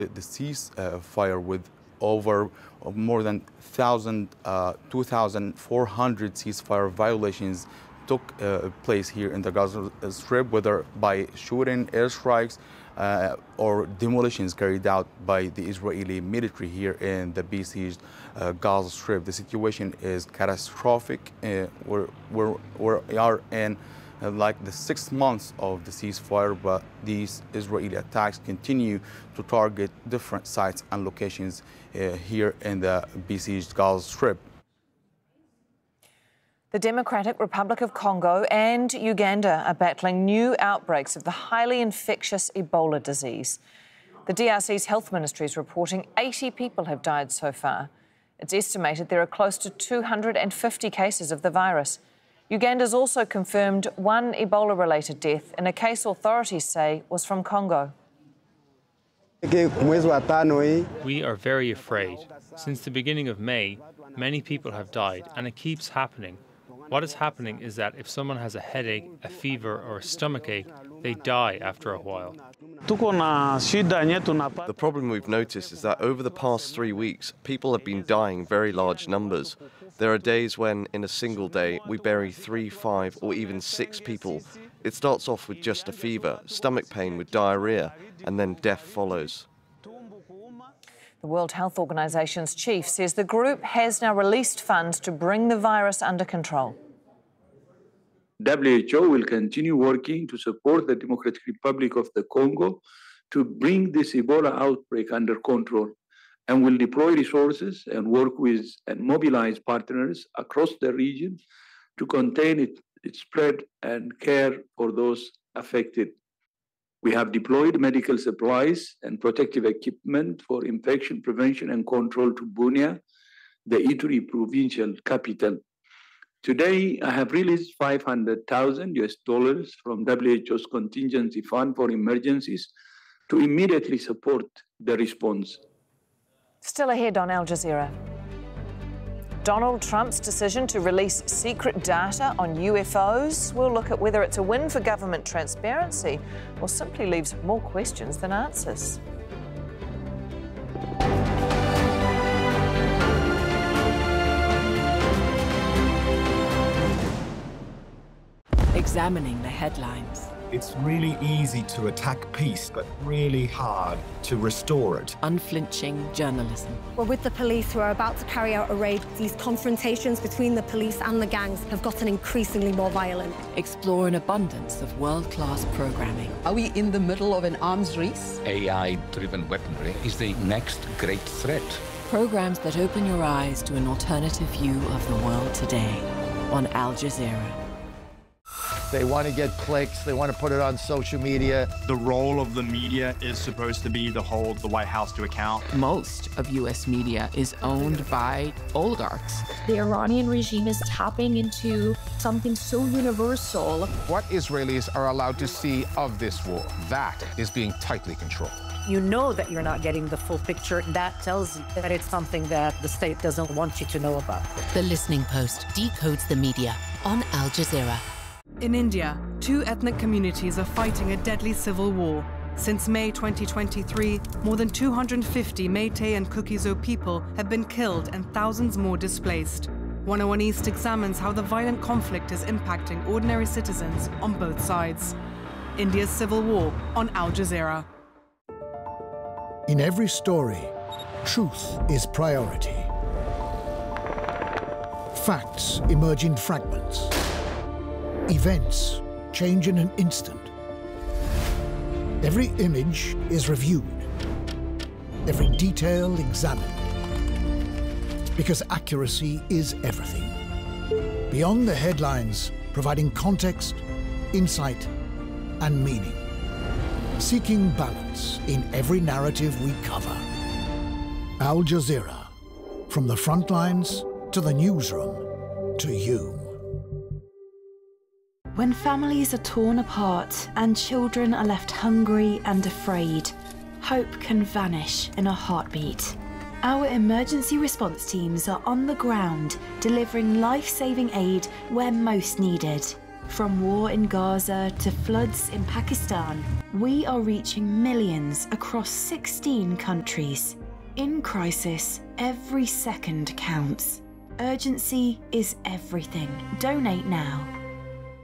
The ceasefire with over more than 2,400 ceasefire violations took place here in the Gaza Strip, whether by shooting, airstrikes, or demolitions carried out by the Israeli military here in the besieged Gaza Strip. The situation is catastrophic. We are in like the 6 months of the ceasefire, but these Israeli attacks continue to target different sites and locations here in the besieged Gaza Strip. The Democratic Republic of Congo and Uganda are battling new outbreaks of the highly infectious Ebola disease. The DRC's health ministry is reporting 80 people have died so far. It's estimated there are close to 250 cases of the virus. Uganda's also confirmed one Ebola-related death in a case authorities say was from Congo. We are very afraid. Since the beginning of May, many people have died, and it keeps happening. What is happening is that if someone has a headache, a fever, or a stomachache, they die after a while. The problem we've noticed is that over the past 3 weeks, people have been dying very large numbers. There are days when, in a single day, we bury 3, 5, or even 6 people. It starts off with just a fever, stomach pain with diarrhea, and then death follows. The World Health Organization's chief says the group has now released funds to bring the virus under control. WHO will continue working to support the Democratic Republic of the Congo to bring this Ebola outbreak under control, and will deploy resources and work with and mobilize partners across the region to contain its spread and care for those affected. We have deployed medical supplies and protective equipment for infection prevention and control to Bunia, the Ituri provincial capital. Today, I have released $500,000 from WHO's contingency fund for emergencies to immediately support the response. Still ahead on Al Jazeera. Donald Trump's decision to release secret data on UFOs. We'll look at whether it's a win for government transparency or simply leaves more questions than answers. Examining the headlines. It's really easy to attack peace, but really hard to restore it. Unflinching journalism. Well, with the police who are about to carry out a raid, these confrontations between the police and the gangs have gotten increasingly more violent. Explore an abundance of world-class programming. Are we in the middle of an arms race? AI-driven weaponry is the next great threat. Programs that open your eyes to an alternative view of the world today on Al Jazeera. They want to get clicks. They want to put it on social media. The role of the media is supposed to be to hold the White House to account. Most of U.S. media is owned by oligarchs. The Iranian regime is tapping into something so universal. What Israelis are allowed to see of this war, that is being tightly controlled. You know that you're not getting the full picture. That tells you that it's something that the state doesn't want you to know about. The Listening Post decodes the media on Al Jazeera. In India, 2 ethnic communities are fighting a deadly civil war. Since May 2023, more than 250 Meitei and Kuki-Zo people have been killed and thousands more displaced. 101 East examines how the violent conflict is impacting ordinary citizens on both sides. India's civil war on Al Jazeera. In every story, truth is priority. Facts emerge in fragments. Events change in an instant. Every image is reviewed, every detail examined, because accuracy is everything. Beyond the headlines, providing context, insight, and meaning. Seeking balance in every narrative we cover. Al Jazeera, from the front lines to the newsroom to you. When families are torn apart and children are left hungry and afraid, hope can vanish in a heartbeat. Our emergency response teams are on the ground, delivering life-saving aid where most needed. From war in Gaza to floods in Pakistan, we are reaching millions across 16 countries. In crisis, every second counts. Urgency is everything. Donate now.